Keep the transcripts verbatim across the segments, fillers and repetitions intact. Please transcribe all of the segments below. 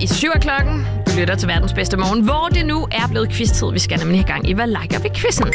i syv af klokken. Du lytter til verdens bedste morgen, hvor det nu er blevet quiz-tid. Vi skal nemlig have gang i, hvad liker vi quizzen?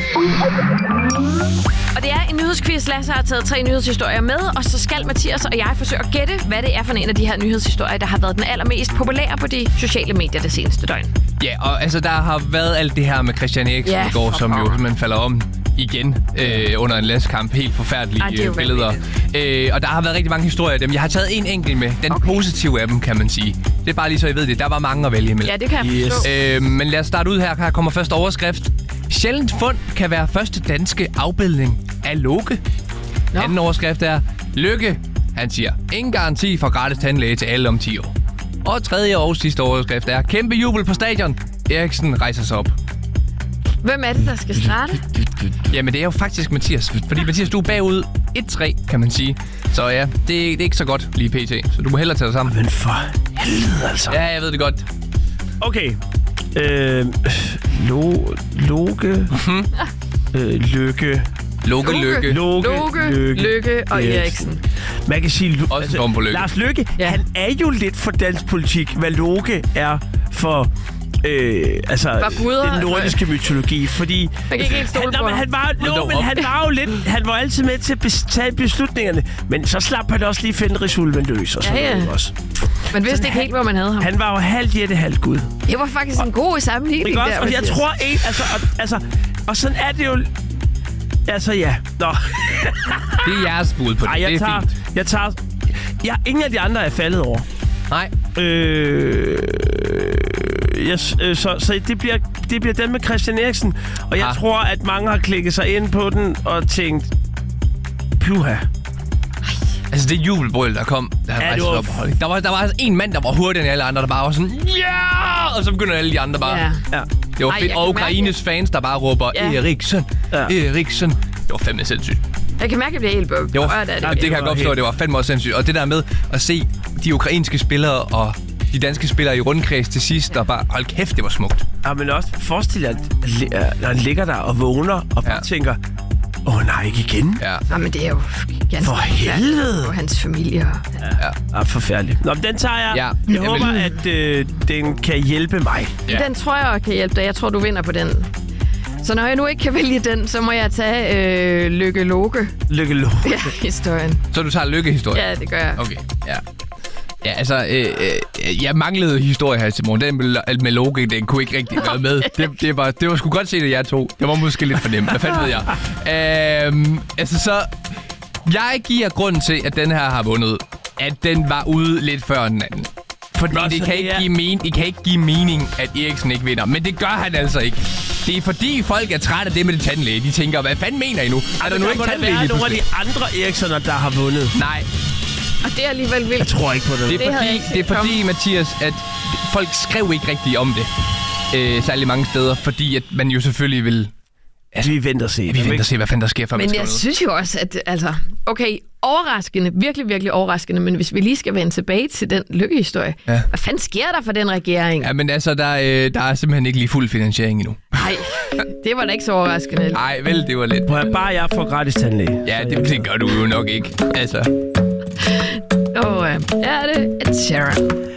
Og det er en nyhedsquiz. Lasse har taget tre nyhedshistorier med, og så skal Mathias og jeg forsøge at gætte, hvad det er for en af de her nyhedshistorier, der har været den allermest populære på de sociale medier det seneste døgn. Ja, og altså, der har været alt det her med Christian Eriksen ja, i går, som jo man falder om igen øh, under en landskamp. Helt forfærdelige Ej, billeder. Øh, og der har været rigtig mange historier af dem. Jeg har taget en enkelt med. Den okay. positive af dem, kan man sige. Det er bare lige så I ved det. Der var mange at vælge imellem. Ja, det kan jeg forstå. Yes. Øh, men lad os starte ud her. Her kommer første overskrift. Sjældent fund kan være første danske afbildning af Loke. Nå. Anden overskrift er Lykke. Han siger, ingen garanti for gratis tandlæge til alle om ti år. Og tredje og sidste overskrift er kæmpe jubel på stadion. Eriksen rejser sig op. Hvem er det, der skal starte? Jamen, det er jo faktisk Mathias. Fordi Mathias, du er bagud et tre, kan man sige. Så ja, det, det er ikke så godt lige pt. Så du må hellere tage dig sammen. Men for helvede, altså. Ja, jeg ved det godt. Okay. Øh, lo, Loke. Mm-hmm. øh, lykke. Loke, Lykke. Loke, Loke, Lykke, Lykke og yes. Eriksen. Man kan sige... Også altså, på Lykke. Lars Løkke, ja. Han er jo lidt for dansk politik, hvad Loke er for... Øh, altså guder, den nordiske altså. mytologi, fordi han, ikke helt han, han, han var no, men han var jo lidt, han var altid med til at tage beslutningerne, men så slap han også lige Fenrisulven løs og sådan ja, ja. noget også. Man vidste ikke helt, hvor man havde ham. Han var jo halvt jætte, halvt gud. Det var faktisk og, en god sammenligning der. Også, og jeg tror ikke, altså, og, altså, og sådan er det jo. Altså ja. Nå. Det er jeres bud på det. Ej, jeg det er tager, fint. Jeg tager, ja, ingen af de andre er faldet over. Nej. Øh. Yes, øh, så, så det bliver, det bliver den med Christian Eriksen. Og jeg ah. tror, at mange har klikket sig ind på den og tænkt, puha. Altså det jubelbrøl, der kom, der, ja, var... op, der var der var altså en mand, der var hurtigere end alle andre, der bare var sådan, ja! Yeah! Og så begynder alle de andre bare. Ja. Ja. Det var fedt. Og Ukraines fans, der bare råber, ja. Eriksen, ja. Eriksen. Det var fandme sindssygt. Jeg kan mærke, at jeg bliver helt bøbt. Det, var, det, ja, det kan jeg godt forstå, det var fandme også sindssygt. Og det der med at se de ukrainske spillere og de danske spillere i rundkreds til sidst, ja. Der bare, hold kæft, det var smukt. Ja, men også forestil dig, at når han ligger der og vågner og bare ja. tænker, åh oh, nej, ikke igen. Ja. Ja, men det er jo ganske for helvede. Og hans familie. Ja, ja. ja forfærdeligt. Nå, men den tager jeg. Ja. Jeg ja, håber, men... at øh, den kan hjælpe mig. Ja. Den tror jeg kan hjælpe dig. Jeg tror, du vinder på den. Så når jeg nu ikke kan vælge den, så må jeg tage øh, Lykke Loke. Lykke Loke. Ja, historien. Så du tager Lykke-historien? Ja, det gør jeg. Okay, ja. Ja, altså, øh, øh, jeg manglede historie her til morgen. Den med, med Loke, den kunne ikke rigtig være med. Det, det, var, det var sgu godt set af jer to. Det var måske lidt for nemt. Hvad fanden ved jeg? Øh, altså, så... Jeg giver grunden til, at den her har vundet, at den var ude lidt før den anden. Fordi Nå, det, kan ikke give men, det kan ikke give mening, at Eriksen ikke vinder. Men det gør han altså ikke. Det er fordi folk er trætte af det med det tandlæge. De tænker, hvad fanden mener I nu? Er der nu ikke tandlæge lige pludselig? Nogle af de andre Eriksener, der har vundet. Nej. Og det er alligevel vildt. Jeg tror ikke på det. Det er fordi, det er fordi Mathias, at folk skrev ikke rigtigt om det. Øh, særlig mange steder. Fordi at man jo selvfølgelig vil... Altså, vi venter og se. Vi venter og se, hvad fanden der sker, før men jeg synes jo også, at altså... Okay, overraskende. Virkelig, virkelig overraskende. Men hvis vi lige skal vende tilbage til den lykkehistorie. Ja. Hvad fanden sker der for den regering? Ja, men altså, der, øh, der er simpelthen ikke lige fuld finansiering endnu. Nej, det var da ikke så overraskende. Nej, vel, det var lidt. Hvor er bare jeg får gratis tandlæge? Ja, det, det gør du jo nok ikke. Altså... Åh, oh, ja, det er Ed Sheeran.